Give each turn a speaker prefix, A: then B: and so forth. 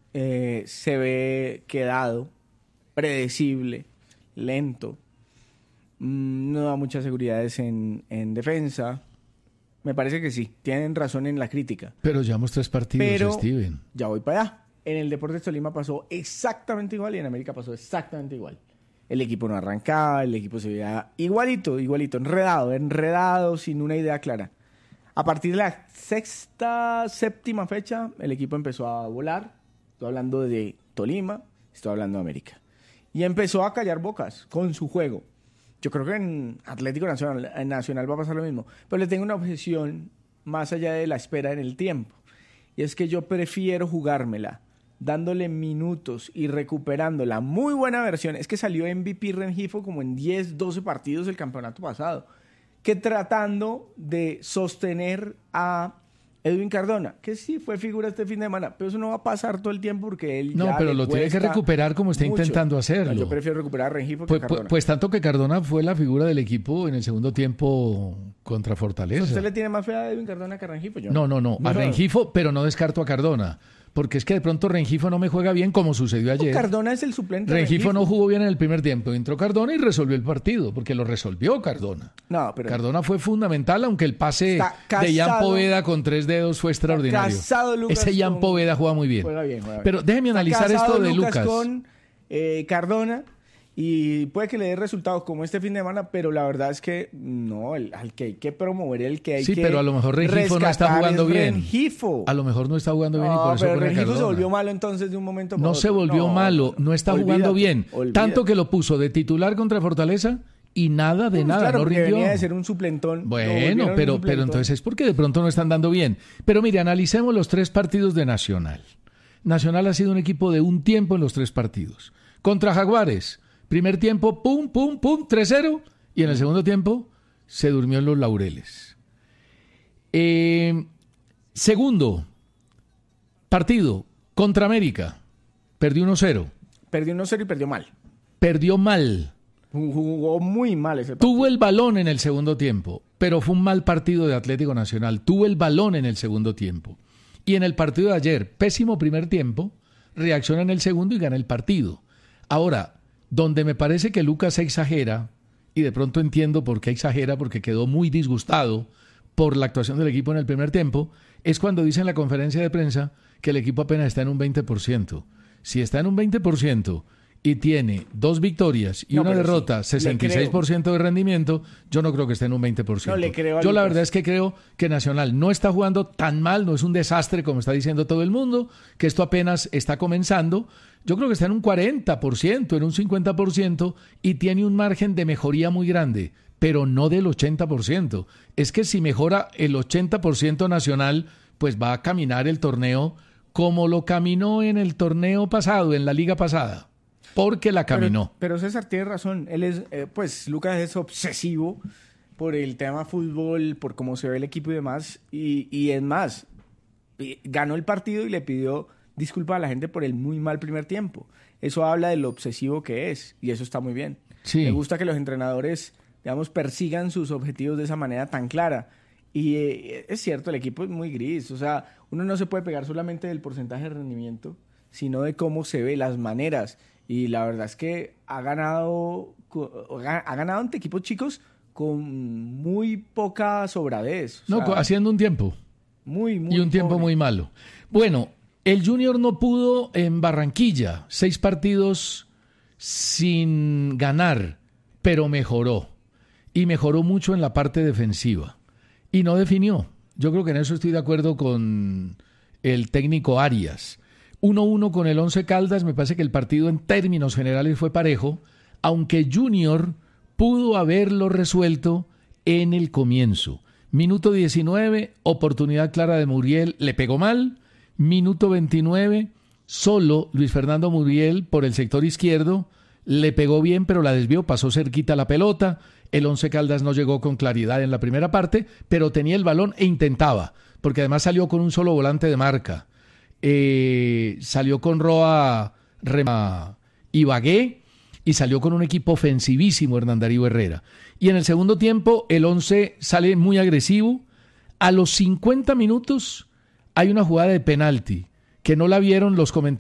A: se ve quedado, predecible, lento. No da muchas seguridades en defensa. Me parece que sí, tienen razón en la crítica.
B: Pero llevamos 3 partidos,
A: Pero
B: Steven.
A: Ya voy para allá. En el Deportes Tolima pasó exactamente igual y en América pasó exactamente igual. El equipo no arrancaba, el equipo se veía igualito, enredado, sin una idea clara. A partir de la séptima fecha, el equipo empezó a volar. Estoy hablando de Tolima, estoy hablando de América. Y empezó a callar bocas con su juego. Yo creo que en Atlético Nacional va a pasar lo mismo. Pero le tengo una objeción más allá de la espera en el tiempo. Y es que yo prefiero jugármela dándole minutos y recuperando la muy buena versión. Es que salió MVP Rengifo como en 10, 12 partidos del campeonato pasado. Que tratando de sostener a Edwin Cardona, que sí fue figura este fin de semana, pero eso no va a pasar todo el tiempo porque él
B: no, pero lo tiene que recuperar como está
A: mucho.
B: Intentando hacerlo.
A: Yo prefiero recuperar a Rengifo que a Cardona.
B: Pues tanto que Cardona fue la figura del equipo en el segundo tiempo contra Fortaleza.
A: ¿Usted le tiene más fe a Edwin Cardona que a Rengifo? Yo
B: No. A Rengifo, pero no descarto a Cardona. Porque es que de pronto Rengifo no me juega bien como sucedió ayer.
A: Cardona es el suplente.
B: Rengifo no jugó bien en el primer tiempo. Entró Cardona y resolvió el partido, porque lo resolvió Cardona.
A: No, pero
B: Cardona fue fundamental, aunque el pase de Jan Poveda con 3 dedos fue extraordinario. Ese Jan Poveda juega muy bien.
A: Juega bien.
B: Pero déjeme analizar esto de Lucas.
A: Con Cardona y puede que le dé resultados como este fin de semana, pero la verdad es que no, al que hay que promover, el que hay que
B: pero a lo mejor Rengifo no está jugando bien.
A: Rengifo.
B: A lo mejor no está jugando bien y por eso
A: pero
B: pone
A: Rengifo
B: Cardona.
A: se volvió malo entonces de un momento para
B: No
A: otro.
B: se volvió malo, no está jugando bien. Tanto que lo puso de titular contra Fortaleza y nada de nada,
A: claro,
B: no rindió.
A: Venía de ser un suplentón.
B: Bueno, pero entonces es porque de pronto no están dando bien. Pero mire, analicemos los 3 partidos de Nacional. Nacional ha sido un equipo de un tiempo en los 3 partidos. Contra Jaguares, primer tiempo, pum, 3-0. Y en el segundo tiempo se durmió en los laureles. Segundo partido, contra América. Perdió 1-0.
A: Perdió 1-0 y perdió mal.
B: Perdió mal.
A: Jugó muy mal ese partido.
B: Tuvo el balón en el segundo tiempo, pero fue un mal partido de Atlético Nacional. Tuvo el balón en el segundo tiempo. Y en el partido de ayer, pésimo primer tiempo, reacciona en el segundo y gana el partido. Ahora, donde me parece que Lucas exagera, y de pronto entiendo por qué exagera, porque quedó muy disgustado por la actuación del equipo en el primer tiempo, es cuando dice en la conferencia de prensa que el equipo apenas está en un 20%. Si está en un 20% y tiene 2 victorias y una derrota, 66% de rendimiento, yo no creo que esté en un 20%.
A: No le creo a
B: yo la
A: Lucas.
B: verdad es que creo que Nacional no está jugando tan mal, no es un desastre como está diciendo todo el mundo, que esto apenas está comenzando. Yo creo que está en un 40%, en un 50% y tiene un margen de mejoría muy grande, pero no del 80%. Es que si mejora el 80% Nacional, pues va a caminar el torneo como lo caminó en el torneo pasado, en la liga pasada. Porque la caminó.
A: Pero César tiene razón. Él es, pues Lucas es obsesivo por el tema fútbol, por cómo se ve el equipo y demás. Y es más, ganó el partido y le pidió disculpas a la gente por el muy mal primer tiempo. Eso habla de lo obsesivo que es y eso está muy bien.
B: Sí.
A: Me gusta que los entrenadores, digamos, persigan sus objetivos de esa manera tan clara. Y es cierto, el equipo es muy gris. O sea, uno no se puede pegar solamente del porcentaje de rendimiento, sino de cómo se ve, las maneras. Y la verdad es que ha ganado ante equipos chicos con muy poca sobradez. O sea,
B: haciendo un tiempo.
A: Muy
B: y un tiempo
A: pobre.
B: muy malo. Bueno, el Junior no pudo en Barranquilla. 6 partidos sin ganar, pero mejoró. Y mejoró mucho en la parte defensiva. Y no definió. Yo creo que en eso estoy de acuerdo con el técnico Arias. 1-1 con el Once Caldas, me parece que el partido en términos generales fue parejo, aunque Junior pudo haberlo resuelto en el comienzo. Minuto 19, oportunidad clara de Muriel, le pegó mal. Minuto 29, solo Luis Fernando Muriel por el sector izquierdo, le pegó bien pero la desvió, pasó cerquita la pelota. El Once Caldas no llegó con claridad en la primera parte, pero tenía el balón e intentaba, porque además salió con un solo volante de marca. Salió con Roa, Rema y Bagué y salió con un equipo ofensivísimo Hernán Darío Herrera. Y en el segundo tiempo el Once sale muy agresivo. A los 50 minutos hay una jugada de penalti que no la vieron los comentarios